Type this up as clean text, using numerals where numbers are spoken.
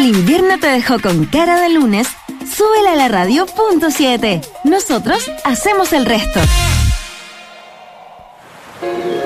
el invierno te dejó con cara de lunes, súbele a la radio .7. Nosotros hacemos el resto.